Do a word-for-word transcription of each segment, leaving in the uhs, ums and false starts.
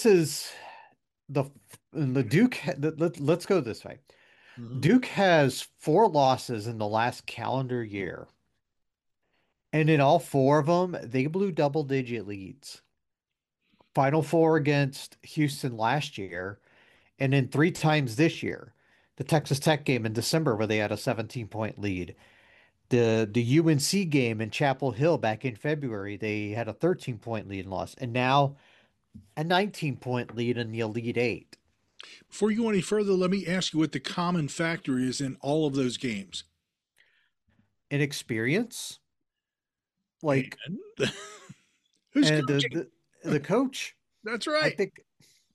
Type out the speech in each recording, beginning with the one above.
this is the the Duke. Let, let's go this way. Hmm. Duke has four losses in the last calendar year, and in all four of them, they blew double-digit leads. Final four against Houston last year, and then three times this year. The Texas Tech game in December where they had a seventeen point lead. The the U N C game in Chapel Hill back in February, they had a thirteen point lead and lost. And now a nineteen point lead in the Elite Eight. Before you go any further, let me ask you what the common factor is in all of those games. Inexperience, like, And who's and the coaching? the the coach, That's I right. think.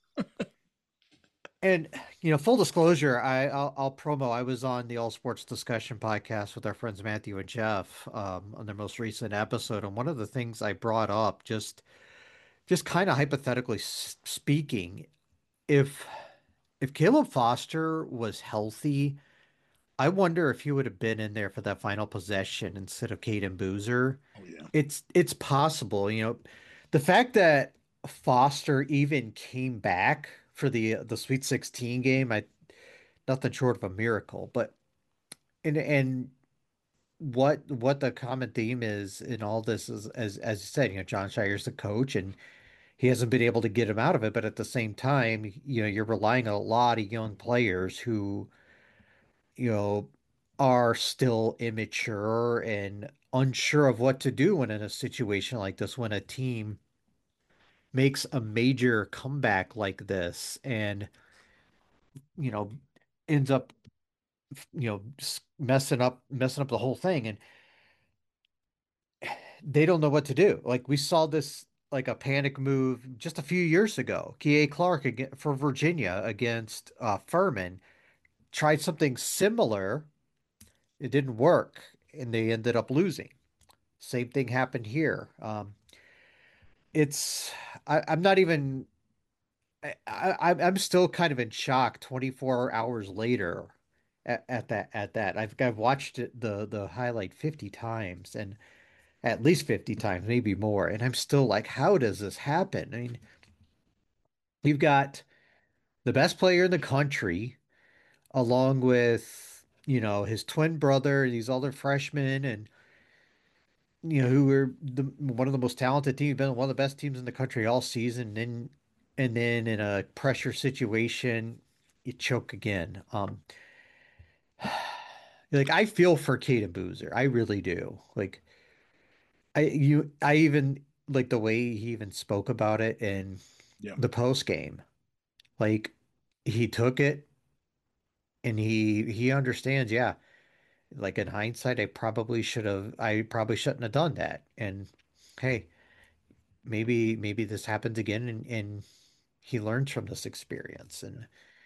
And you know, full disclosure, I I'll, I'll promo. I was on the All Sports Discussion podcast with our friends Matthew and Jeff um, on their most recent episode, and one of the things I brought up, just just kind of hypothetically s- speaking, if if Caleb Foster was healthy, I wonder if he would have been in there for that final possession instead of Caden Boozer. Oh yeah. It's it's possible, you know, the fact that Foster even came back for the the Sweet sixteen game, I nothing short of a miracle. But and and what what the common theme is in all this is, as as you said, you know, John Shire's the coach and he hasn't been able to get him out of it. But at the same time, you know, you're relying on a lot of young players who, you know, are still immature and unsure of what to do when in a situation like this, when a team makes a major comeback like this and, you know, ends up, you know, just messing up messing up the whole thing. And they don't know what to do. Like we saw this like a panic move just a few years ago. K A. Clark again for Virginia against uh, Furman tried something similar. It didn't work, and they ended up losing. Same thing happened here. Um, it's I, I'm not even I, I I'm still kind of in shock twenty-four hours later at, at that at that. I've I've watched it, the the highlight fifty times and at least fifty times, maybe more. And I'm still like, how does this happen? I mean, you've got the best player in the country, along with, you know, his twin brother, these other freshmen, and, you know, who were the, one of the most talented teams, been one of the best teams in the country all season. And, and then in a pressure situation, you choke again. Um, like I feel for Caden Boozer. I really do. Like I you I even like the way he even spoke about it in Yeah. the post game. Like he took it and he he understands, yeah. Like in hindsight, I probably should have I probably shouldn't have done that. And hey, maybe maybe this happens again and, and he learns from this experience. And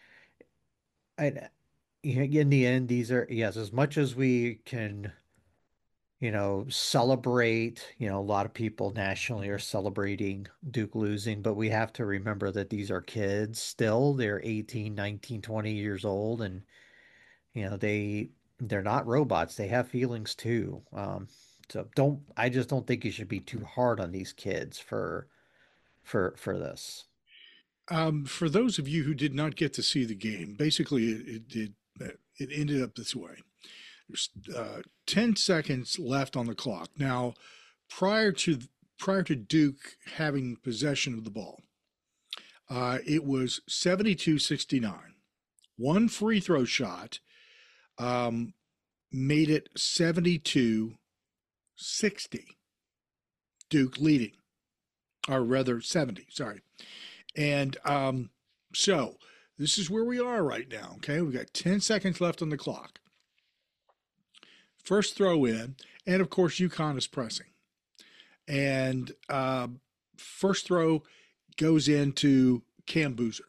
I in the end, these are yes, as much as we can, you know, celebrate, you know, a lot of people nationally are celebrating Duke losing, but we have to remember that these are kids still. They're eighteen, nineteen, twenty years old and you know, they they're not robots. They have feelings too. Um, so don't I just don't think you should be too hard on these kids for for for this. Um, for those of you who did not get to see the game, basically it, it did. It ended up this way. There's uh, ten seconds left on the clock. Now, prior to prior to Duke having possession of the ball, uh, it was seventy-two sixty-nine. One free throw shot um, made it seventy-two sixty. Duke leading, or rather seventy, sorry. And um, so this is where we are right now. Okay, we've got ten seconds left on the clock. First throw in, and of course, UConn is pressing. And uh, first throw goes into Cam Boozer.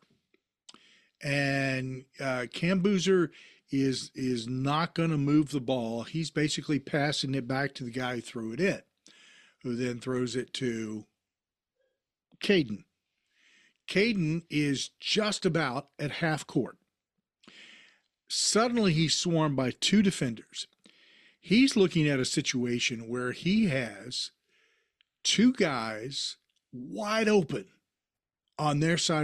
And uh, Cam Boozer is is not going to move the ball. He's basically passing it back to the guy who threw it in, who then throws it to Caden. Caden is just about at half court. Suddenly, he's swarmed by two defenders. He's looking at a situation where he has two guys wide open on their side